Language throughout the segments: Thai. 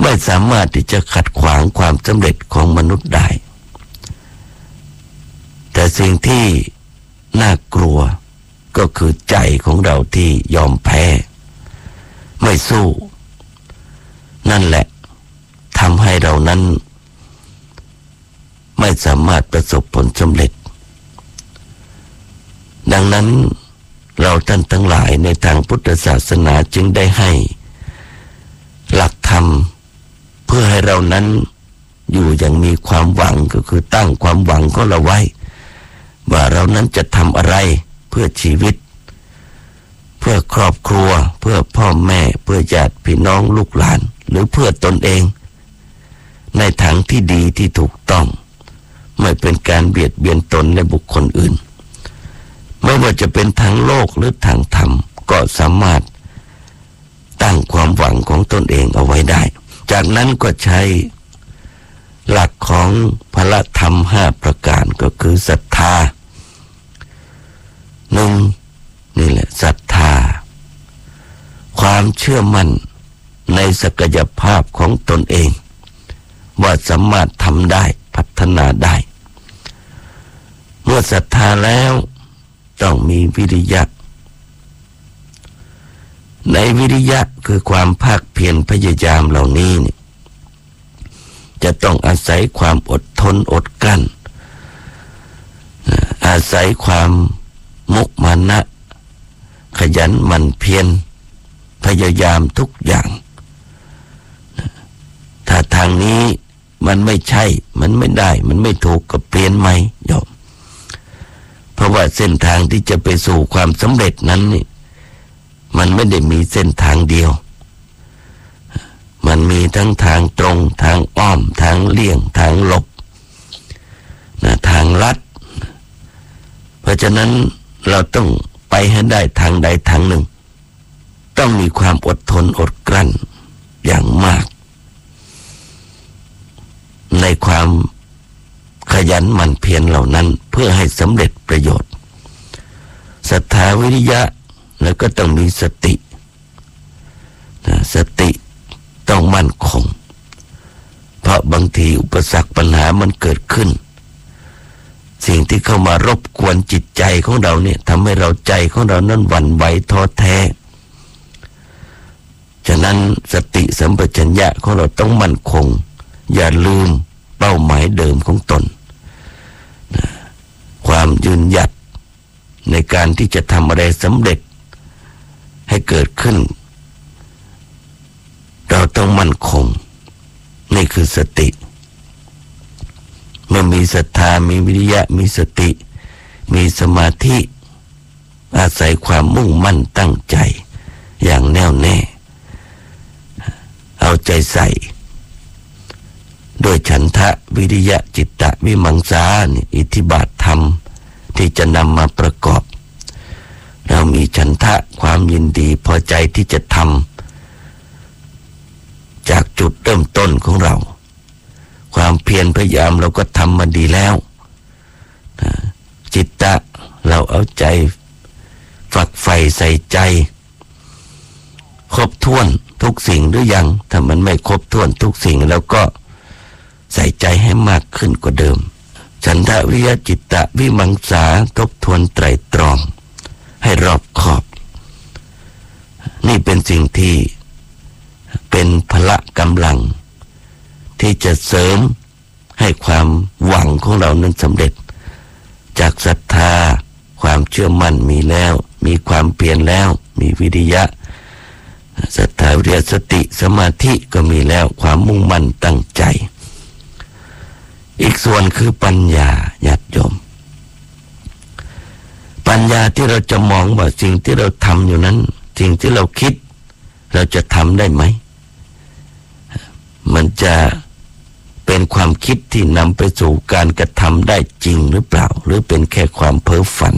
ไม่สามารถที่จะขัดขวางความสำเร็จของมนุษย์ได้แต่สิ่งที่น่ากลัวก็คือใจของเราที่ยอมแพ้ไม่สู้นั่นแหละทำให้เรานั้นไม่สามารถประสบผลสำเร็จดังนั้นเราท่านทั้งหลายในทางพุทธศาสนาจึงได้ให้หลักธรรมเพื่อให้เรานั้นอยู่อย่างมีความหวังก็คือตั้งความหวังของเราไว้ว่าเรานั้นจะทำอะไรเพื่อชีวิตเพื่อครอบครัวเพื่อพ่อแม่เพื่อญาติพี่น้องลูกหลานหรือเพื่อตนเองในทางที่ดีที่ถูกต้องไม่เป็นการเบียดเบียนตนและบุคคลอื่นไม่ว่าจะเป็นทางโลกหรือทางธรรมก็สามารถตั้งความหวังของตนเองเอาไว้ได้จากนั้นก็ใช้หลักของพระธรรม5ประการก็คือศรัทธาหนึ่งนี่แหละศรัทธาความเชื่อมั่นในศักยภาพของตนเองว่าสามารถทำได้พัฒนาได้เมื่อศรัทธาแล้วต้องมีวิริยะในวิริยะคือความภาคเพียรพยายามเหล่านี้เนี่ยจะต้องอาศัยความอดทนอดกลั้นอาศัยความมุมานะขยันหมั่นเพียรพยายามทุกอย่างถ้าทางนี้มันไม่ใช่มันไม่ได้มันไม่ถูกก็เปลี่ยนใหม่โยมเพราะว่าเส้นทางที่จะไปสู่ความสำเร็จนั้นนี่มันไม่ได้มีเส้นทางเดียวมันมีทั้งทางตรงทางอ้อมทางเลี่ยงทางหลบทางลัดเพราะฉะนั้นเราต้องไปให้ได้ทางใดทางหนึ่งต้องมีความอดทนอดกลั้นอย่างมากในความขยันหมั่นเพียรเหล่านั้นเพื่อให้สำเร็จประโยชน์ศรัทธาวิริยะแล้วก็ต้องมีสติสติต้องมั่นคงเพราะบางทีอุปสรรคปัญหามันเกิดขึ้นสิ่งที่เข้ามารบกวนจิตใจของเราเนี่ยทำให้เราใจของเรานั้นหวั่นไหวท้อแท้ฉะนั้นสติสัมปชัญญะของเราต้องมั่นคงอย่าลืมเป้าหมายเดิมของตนความยืนหยัดในการที่จะทำอะไรสำเร็จให้เกิดขึ้นเราต้องมั่นคงนี่คือสติเมื่อมีศรัทธามีวิริยะมีสติมีสมาธิอาศัยความมุ่งมั่นตั้งใจอย่างแน่วแน่เอาใจใส่ด้วยฉันทะวิริยะจิตตะวิมังสาอิทธิบาทธรรมที่จะนำมาประกอบเรามีฉันทะความยินดีพอใจที่จะทำจากจุดเริ่มต้นของเราความเพียรพยายามเราก็ทำมาดีแล้วจิตตะเราเอาใจฝักใฝ่ใส่ใจครบถ้วนทุกสิ่งหรือยังถ้ามันไม่ครบถ้วนทุกสิ่งแล้วก็ใส่ใจให้มากขึ้นกว่าเดิมฉันทะวิริยะจิตตะวิมังสาทบทวนไตร่ตรองให้รอบคอบนี่เป็นสิ่งที่เป็นพละกำลังที่จะเสริมให้ความหวังของเรานั้นสำเร็จจากศรัทธาความเชื่อมั่นมีแล้วมีความเปลี่ยนแล้วมีวิริยะศรัทธาวิริยะสติสมาธิก็มีแล้วความมุ่งมั่นตั้งใจอีกส่วนคือปัญญาญาติโยมปัญญาที่เราจะมองว่าสิ่งที่เราทำอยู่นั้นสิ่งที่เราคิดเราจะทำได้ไหมมันจะเป็นความคิดที่นำไปสู่การกระทำได้จริงหรือเปล่าหรือเป็นแค่ความเพ้อฝัน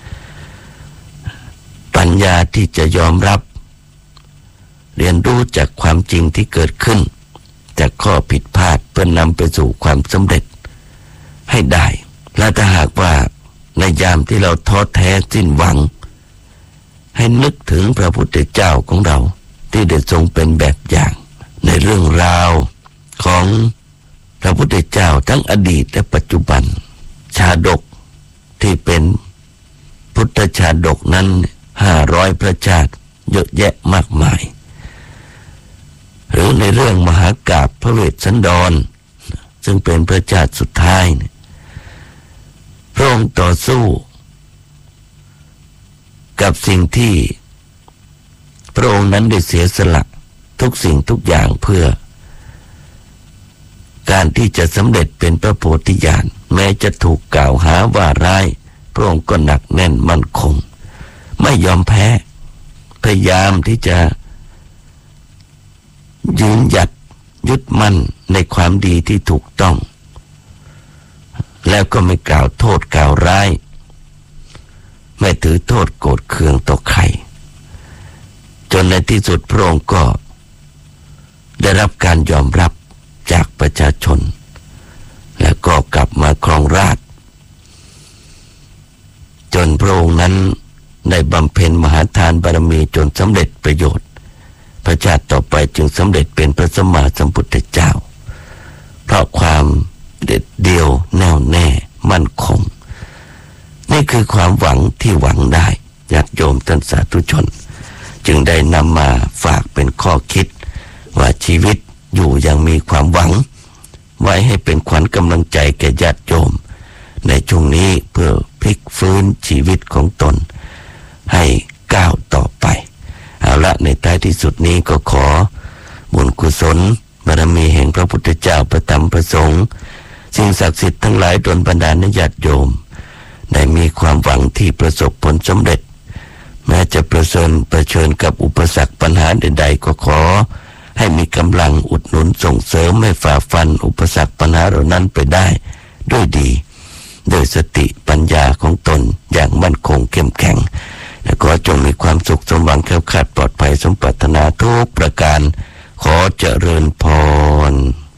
ปัญญาที่จะยอมรับเรียนรู้จากความจริงที่เกิดขึ้นจากข้อผิดพลาดเพื่อนำไปสู่ความสำเร็จให้ได้และถ้าหากว่าในยามที่เราท้อแท้สิ้นหวังให้นึกถึงพระพุทธเจ้าของเราที่ได้ทรงเป็นแบบอย่างในเรื่องราวของพระพุทธเจ้าทั้งอดีตและปัจจุบันชาดกที่เป็นพุทธชาดกนั้น500 พระชาติเยอะแยะมากมายหรือในเรื่องมหากาพย์พระเวสสันดรซึ่งเป็นพระชาติสุดท้ายพระองค์ต่อสู้กับสิ่งที่พระองค์นั้นได้เสียสละทุกสิ่งทุกอย่างเพื่อการที่จะสำเร็จเป็นพระโพธิญาณแม้จะถูกกล่าวหาว่าร้ายพระองค์ก็หนักแน่นมั่นคงไม่ยอมแพ้พยายามที่จะยืนหยัดยึดมั่นในความดีที่ถูกต้องแล้วก็ไม่กล่าวโทษกล่าวร้ายไม่ถือโทษโกรธเคืองต่อใครจนในที่สุดพระองค์ก็ได้รับการยอมรับจากประชาชนและก็กลับมาครองราชย์จนพระองค์นั้นได้บำเพ็ญมหาทานบารมีจนสำเร็จประโยชน์พระชาติต่อไปจึงสำเร็จเป็นพระสัมมาสัมพุทธเจ้าเพราะความเด็ดเดี่ยวแน่วแน่มั่นคงนี่คือความหวังที่หวังได้ญาติโยมท่านสาธุชนจึงได้นำมาฝากเป็นข้อคิดว่าชีวิตอยู่ยังมีความหวังไว้ให้เป็นขวัญกำลังใจแก่ญาติโยมในช่วงนี้เพื่อพลิกฟื้นชีวิตของตนให้ก้าวต่อไปเอาละในท้ายที่สุดนี้ก็ขอบุญกุศลบารมีแห่งพระพุทธเจ้าพระธรรมพระสงฆ์สิ่งศักดิ์สิทธิ์ทั้งหลายดลบันดาลให้ญาติโยมได้มีความหวังที่ประสบผลสำเร็จแม้จะเผชิญกับอุปสรรคปัญหาใดๆก็ขอให้มีกำลังอุดหนุนส่งเสริมให้ฝ่าฟันอุปสรรคปัญหาเหล่านั้นไปได้ด้วยดีโดยสติปัญญาของตนอย่างมั่นคงเข้มแข็งและขอจงมีความสุขสมหวังแคล้วคลาดปลอดภัยสมปรารถนาทุกประการขอเจริญพร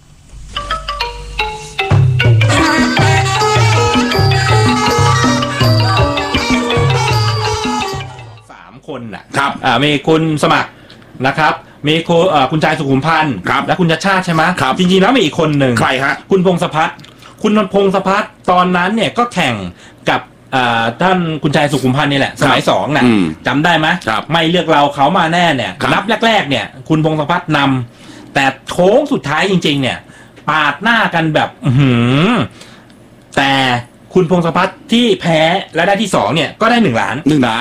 คนนะครับมีคุณสมัครนะครับมีคุณชายสุขุมพันธ์และคุณชัชชาติใช่ไหมจริงๆแล้วมีอีกคนหนึ่งใครฮะคุณพงศพัฒน์คุณพงศพัฒน์ตอนนั้นเนี่ยก็แข่งกับท่านคุณชายสุขุมพันธ์นี่แหละสมัย2น่ะจำได้ไหมไม่เลือกเราเขามาแน่เนี่ยนับแรกๆเนี่ยคุณพงศพัฒน์นำแต่โค้งสุดท้ายจริงๆเนี่ยปาดหน้ากันแบบแต่คุณพงศพัฒน์ที่แพ้และได้ที่2เนี่ยก็ได้1 ล้าน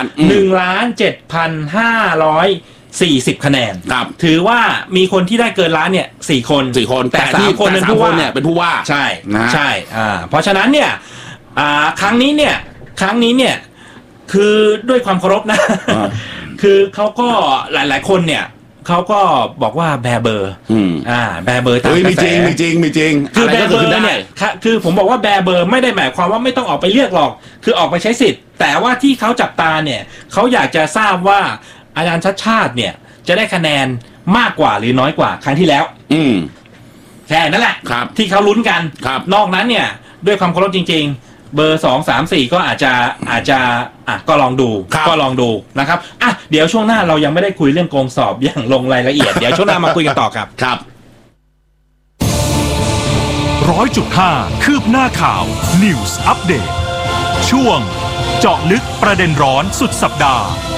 1,7,540 คะแนนถือว่ามีคนที่ได้เกินล้านเนี่ย4 คนแต่3 คนเป็นผู้ว่าใช่ใช่เพราะฉะนั้นเนี่ยครั้งนี้เนี่ยคือด้วยความเคารพนะคือเขาก็หลายๆคนเนี่ยเขาก็บอกว่าแบร์เบอร์แบร์เบอร์ตามกระแสไม่จริงคือแบร์เบอร์เนี่ยคือผมบอกว่าแบร์เบอร์ไม่ได้หมายความว่าไม่ต้องออกไปเลือกหรอกคือออกไปใช้สิทธิ์แต่ว่าที่เขาจับตาเนี่ยเขาอยากจะทราบว่าอาจารย์ชัชชาติเนี่ยจะได้คะแนนมากกว่าหรือน้อยกว่าครั้งที่แล้วแค่นั่นแหละที่เขาลุ้นกันนอกนั้นเนี่ยด้วยความเคารพจริงๆเบอร์2 3 4ก็อาจจะก็ลองดูนะครับเดี๋ยวช่วงหน้าเรายังไม่ได้คุยเรื่องโกงสอบอย่างลงรายละเอียดเดี๋ยวช่วงหน้ามาคุยกันต่อครับ 100.5 คืบหน้าข่าว News Update ช่วงเจาะลึกประเด็นร้อนสุดสัปดาห์